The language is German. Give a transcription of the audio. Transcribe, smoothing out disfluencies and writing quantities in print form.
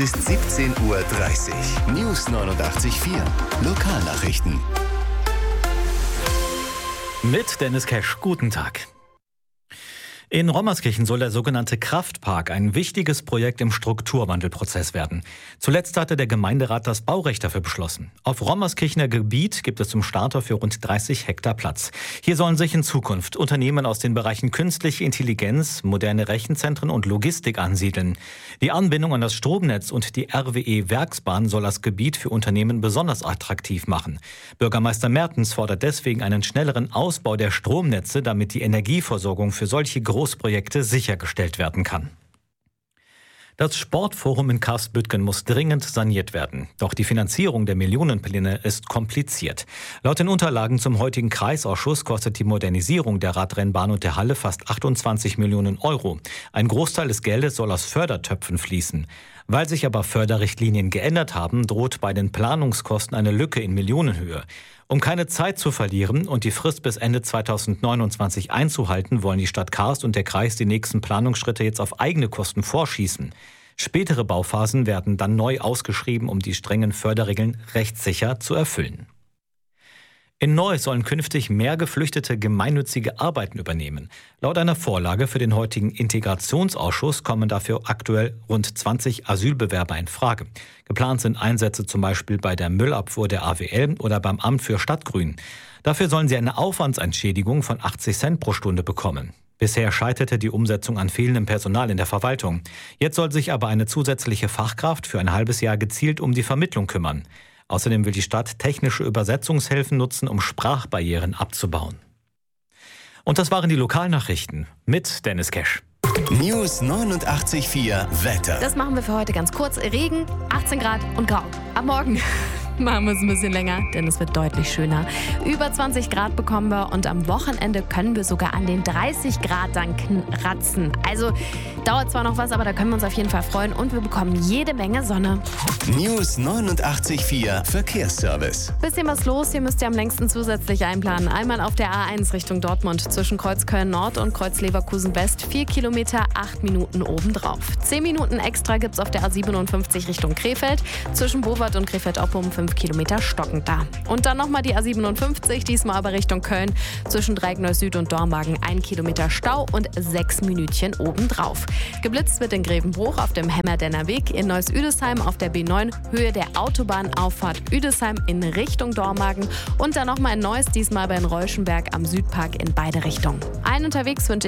Bis 17:30 Uhr. News 89.4. Lokalnachrichten. Mit Dennis Kesch. Guten Tag. In Rommerskirchen soll der sogenannte Kraftpark ein wichtiges Projekt im Strukturwandelprozess werden. Zuletzt hatte der Gemeinderat das Baurecht dafür beschlossen. Auf Rommerskirchener Gebiet gibt es zum Start für rund 30 Hektar Platz. Hier sollen sich in Zukunft Unternehmen aus den Bereichen künstliche Intelligenz, moderne Rechenzentren und Logistik ansiedeln. Die Anbindung an das Stromnetz und die RWE-Werksbahn soll das Gebiet für Unternehmen besonders attraktiv machen. Bürgermeister Mertens fordert deswegen einen schnelleren Ausbau der Stromnetze, damit die Energieversorgung für solche Großprojekte sichergestellt werden kann. Das Sportforum in Karstbüttgen muss dringend saniert werden. Doch die Finanzierung der Millionenpläne ist kompliziert. Laut den Unterlagen zum heutigen Kreisausschuss kostet die Modernisierung der Radrennbahn und der Halle fast 28 Millionen Euro. Ein Großteil des Geldes soll aus Fördertöpfen fließen. Weil sich aber Förderrichtlinien geändert haben, droht bei den Planungskosten eine Lücke in Millionenhöhe. Um keine Zeit zu verlieren und die Frist bis Ende 2029 einzuhalten, wollen die Stadt Karst und der Kreis die nächsten Planungsschritte jetzt auf eigene Kosten vorschießen. Spätere Bauphasen werden dann neu ausgeschrieben, um die strengen Förderregeln rechtssicher zu erfüllen. In Neuss sollen künftig mehr Geflüchtete gemeinnützige Arbeiten übernehmen. Laut einer Vorlage für den heutigen Integrationsausschuss kommen dafür aktuell rund 20 Asylbewerber in Frage. Geplant sind Einsätze zum Beispiel bei der Müllabfuhr der AWL oder beim Amt für Stadtgrün. Dafür sollen sie eine Aufwandsentschädigung von 80 Cent pro Stunde bekommen. Bisher scheiterte die Umsetzung an fehlendem Personal in der Verwaltung. Jetzt soll sich aber eine zusätzliche Fachkraft für ein halbes Jahr gezielt um die Vermittlung kümmern. Außerdem will die Stadt technische Übersetzungshilfen nutzen, um Sprachbarrieren abzubauen. Und das waren die Lokalnachrichten mit Dennis Kesch. News 89.4 Wetter. Das machen wir für heute ganz kurz. Regen, 18 Grad und grau. Ab morgen machen wir es ein bisschen länger, denn es wird deutlich schöner. Über 20 Grad bekommen wir und am Wochenende können wir sogar an den 30 Grad dann kratzen. Also dauert zwar noch was, aber da können wir uns auf jeden Fall freuen und wir bekommen jede Menge Sonne. News 89.4 Verkehrsservice. Bisschen was los, hier müsst ihr am längsten zusätzlich einplanen. Einmal auf der A1 Richtung Dortmund zwischen Kreuz Köln Nord und Kreuz Leverkusen West. 4 Kilometer, 8 Minuten obendrauf. 10 Minuten extra gibt's auf der A57 Richtung Krefeld. Zwischen Bowart und Krefeld-Oppum 5 Kilometer stockend da. Und dann nochmal die A57, diesmal aber Richtung Köln. Zwischen Dreieckneuss Süd und Dormagen 1 Kilometer Stau und 6 Minütchen obendrauf. Geblitzt wird in Grevenbruch auf dem Hemmerdenner Weg, in Neuss-Üdesheim auf der B9, Höhe der Autobahnauffahrt Üdesheim in Richtung Dormagen und dann nochmal in Neuss, diesmal bei Reuschenberg am Südpark in beide Richtungen. Allen unterwegs wünsche ich